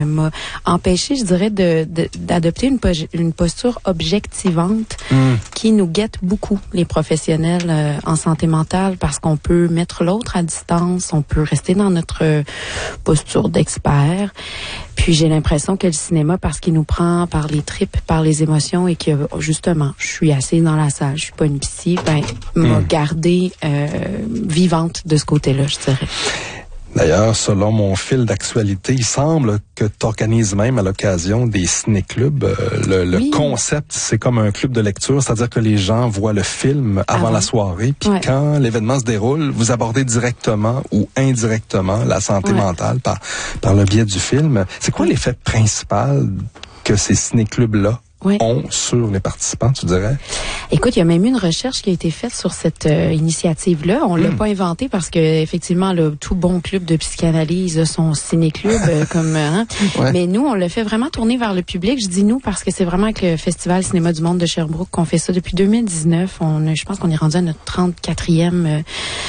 m'a empêché, je dirais, d'adopter une posture objectivante qui nous guette beaucoup, les professionnels en santé mentale, parce qu'on peut mettre l'autre à distance, on peut rester dans notre posture d'expert. Puis j'ai l'impression que le cinéma, parce qu'il nous prend par les tripes, par les émotions, et que justement, je suis assise dans la salle, je suis pas une psy, m'a gardée vivante de ce côté-là, je dirais. D'ailleurs, selon mon fil d'actualité, il semble que tu organises même à l'occasion des ciné-clubs. Le concept, c'est comme un club de lecture, c'est-à-dire que les gens voient le film avant la soirée, puis quand l'événement se déroule, vous abordez directement ou indirectement la santé mentale par le biais du film. C'est quoi l'effet principal que ces ciné-clubs-là ont sur les participants, tu dirais? Écoute, il y a même eu une recherche qui a été faite sur cette initiative-là. On l'a pas inventée parce que effectivement, tout bon club de psychanalyse a son ciné-club mais nous, on l'a fait vraiment tourner vers le public. Je dis nous parce que c'est vraiment avec le Festival Cinéma du Monde de Sherbrooke qu'on fait ça depuis 2019. Je pense qu'on est rendu à notre 34e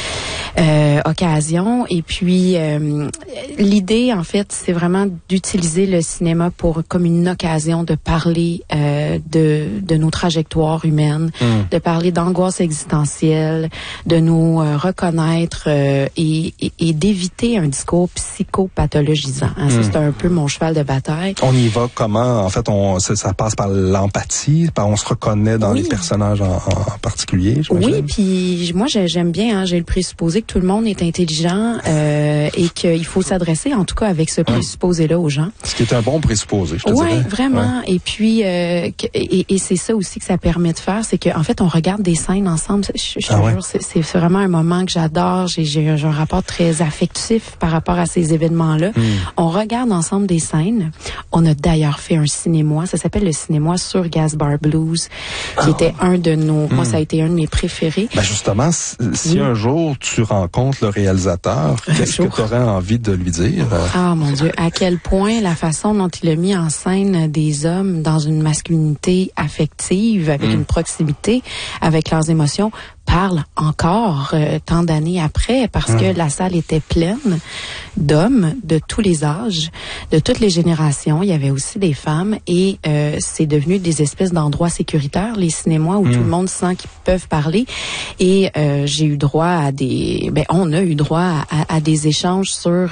occasion. Et puis, l'idée, en fait, c'est vraiment d'utiliser le cinéma comme une occasion de parler de nos trajectoires humaines, de parler d'angoisse existentielle, de nous reconnaître et d'éviter un discours psychopathologisant. Ça, c'est un peu mon cheval de bataille. On y va comment? En fait, ça passe par l'empathie, on se reconnaît dans les personnages en particulier, j'imagine. Oui, puis moi, j'aime bien, j'ai le présupposé que tout le monde est intelligent et qu'il faut s'adresser, en tout cas, avec ce présupposé-là aux gens. Ce qui est un bon présupposé, je te dirais. Oui, vraiment. Ouais. Et puis, et c'est ça aussi que ça permet de faire, c'est qu'en fait, on regarde des scènes ensemble. Je te jure, c'est vraiment un moment que j'adore. J'ai un rapport très affectif par rapport à ces événements-là. On regarde ensemble des scènes. On a d'ailleurs fait un cinéma. Ça s'appelle le cinéma sur Gasbar Blues, qui était un de nos... Moi, ça a été un de mes préférés. Ben justement, si un jour tu rencontres le réalisateur, qu'est-ce que tu aurais envie de lui dire? Ah, mon Dieu, à quel point la façon dont il a mis en scène des hommes dans une masculinité affective, avec une proximité avec leurs émotions, parle encore tant d'années après, parce que la salle était pleine d'hommes de tous les âges, de toutes les générations. Il y avait aussi des femmes et c'est devenu des espèces d'endroits sécuritaires, les cinémas, où tout le monde sent qu'ils peuvent parler. Et j'ai eu droit à on a eu droit à des échanges sur...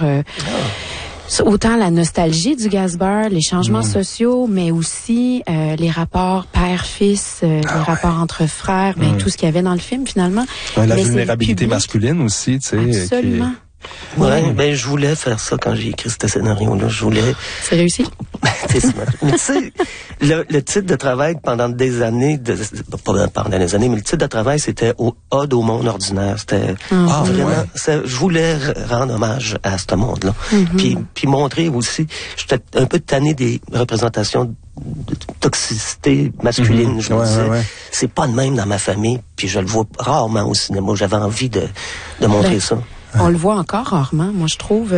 autant la nostalgie du Gasbar, les changements sociaux, mais aussi les rapports père-fils, les rapports entre frères, tout ce qu'il y avait dans le film finalement. La vulnérabilité masculine aussi, tu sais. Absolument. Ben je voulais faire ça quand j'ai écrit ce scénario-là. C'est réussi? Mais tu sais, le titre de travail pendant des années, pas pendant des années, mais le titre de travail, c'était Ode au monde ordinaire. C'était vraiment, je voulais rendre hommage à ce monde-là. Puis montrer aussi, j'étais un peu tanné des représentations de toxicité masculine. Je me disais, c'est pas de même dans ma famille, puis je le vois rarement au cinéma. J'avais envie de montrer ça. On le voit encore rarement. Moi, je trouve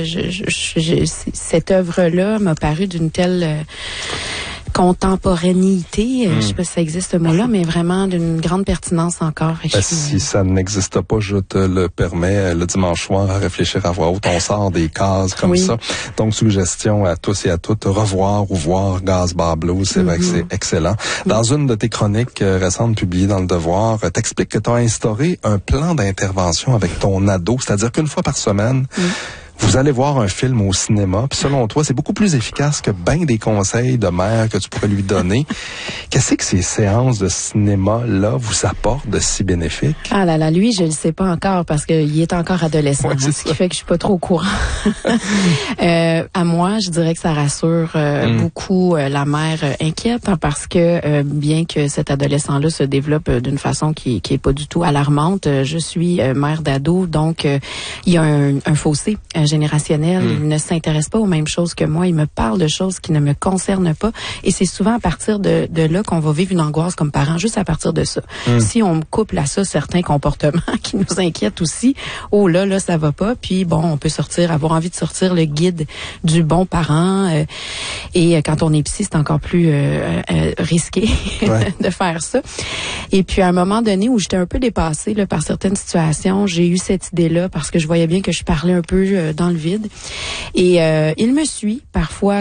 cette œuvre-là m'a paru d'une telle contemporanéité, je sais pas si ça existe ce mot-là, mais vraiment d'une grande pertinence encore. Si ça n'existe pas, je te le permets, le dimanche soir, à réfléchir à voix haute, on sort des cases comme ça. Donc, suggestion à tous et à toutes, revoir ou voir Gasbar Blues, c'est vrai que c'est excellent. Dans une de tes chroniques récentes publiées dans Le Devoir, t'expliques que tu as instauré un plan d'intervention avec ton ado, c'est-à-dire qu'une fois par semaine, vous allez voir un film au cinéma, puis selon toi, c'est beaucoup plus efficace que ben des conseils de mère que tu pourrais lui donner. Qu'est-ce que ces séances de cinéma-là vous apportent de si bénéfique? Ah là là, lui, je le sais pas encore parce qu'il est encore adolescent, ce qui fait que je suis pas trop au courant. À moi, je dirais que ça rassure beaucoup la mère inquiète, parce que bien que cet adolescent-là se développe d'une façon qui est pas du tout alarmante, je suis mère d'ado, donc il y a un fossé générationnel. Il ne s'intéresse pas aux mêmes choses que moi. Il me parle de choses qui ne me concernent pas. Et c'est souvent à partir de là qu'on va vivre une angoisse comme parent, juste à partir de ça. Si on couple à ça certains comportements qui nous inquiètent aussi, oh là, ça va pas. Puis bon, on peut avoir envie de sortir le guide du bon parent. Et quand on est psy, c'est encore plus risqué de faire ça. Et puis à un moment donné où j'étais un peu dépassée par certaines situations, j'ai eu cette idée-là parce que je voyais bien que je parlais un peu dans le vide. Et il me suit parfois